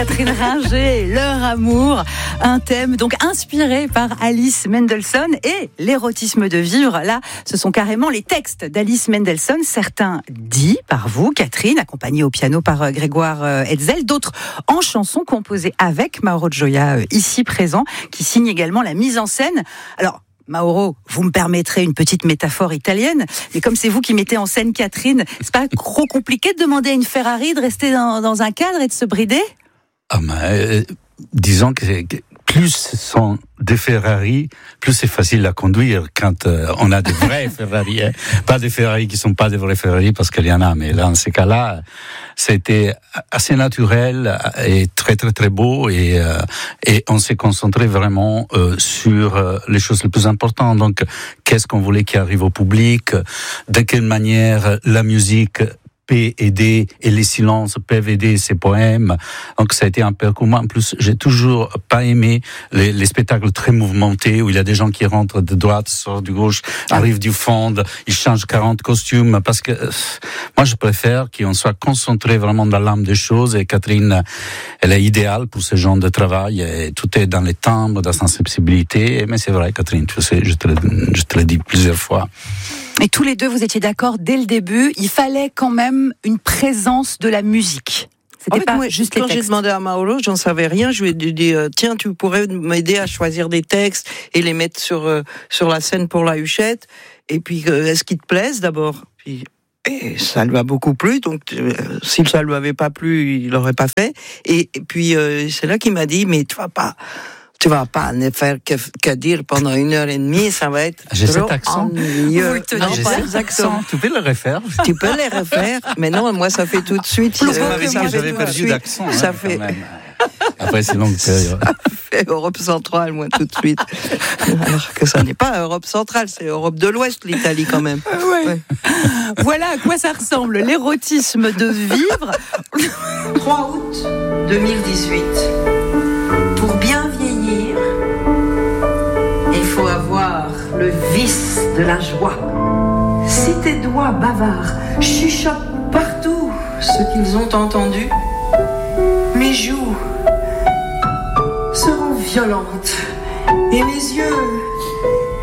Catherine Ringer, leur amour, un thème donc inspiré par Alice Mendelssohn et l'érotisme de vivre. Là, ce sont carrément les textes d'Alice Mendelssohn, certains dits par vous, Catherine, accompagnée au piano par Grégoire Hetzel, d'autres en chansons composées avec Mauro Gioia, ici présent, qui signe également la mise en scène. Alors, Mauro, vous me permettrez une petite métaphore italienne, mais comme c'est vous qui mettez en scène Catherine, c'est pas trop compliqué de demander à une Ferrari de rester dans un cadre et de se brider ? Disons que plus ce sont des Ferrari, plus c'est facile à conduire quand on a des vrais Ferrari, pas des Ferrari qui sont pas des vrais Ferrari parce qu'il y en a, mais là, dans ces cas-là, c'était assez naturel et très très très beau et on s'est concentré vraiment sur les choses les plus importantes. Donc, qu'est-ce qu'on voulait qui arrive au public, de quelle manière la musique peut aider et les silences peuvent aider ces poèmes. Donc ça a été un parcours. En plus, j'ai toujours pas aimé les spectacles très mouvementés où il y a des gens qui rentrent de droite, sortent de gauche, arrivent du fond, ils changent 40 costumes parce que moi je préfère qu'on soit concentré vraiment dans l'âme des choses et Catherine, elle est idéale pour ce genre de travail et tout est dans les timbres, dans sa sensibilité. Mais c'est vrai, Catherine, tu sais, je te l'ai dit plusieurs fois. Et tous les deux, vous étiez d'accord dès le début, il fallait quand même une présence de la musique. C'était pas moi, juste les quand textes. j'ai demandé à Mauro, j'en savais rien. Je lui ai dit, tiens, tu pourrais m'aider à choisir des textes et les mettre sur la scène pour la Huchette. Et puis, est-ce qu'ils te plaisent d'abord ? Et ça lui a beaucoup plu, donc si ça lui avait pas plu, il l'aurait pas fait. Et puis, c'est là qu'il m'a dit, mais tu vas pas ne faire que dire pendant 1h30, ça va être j'ai trop cet accent. ennuyeux. Non, j'ai cet accent. Tu peux le refaire. Tu peux les refaire, mais non, moi ça fait tout de suite. J'avais perdu d'accent. Ça fait. Après, c'est longue période. Ça fait Europe centrale, moi, tout de suite. Alors que ça n'est pas Europe centrale, c'est Europe de l'Ouest, l'Italie, quand même. Ouais. Voilà à quoi ça ressemble, l'érotisme de vivre. 3 août 2018. Pour bien vieillir, il faut avoir le vice de la joie. Si tes doigts bavards chuchotent partout ce qu'ils ont entendu, mes joues seront violentes et mes yeux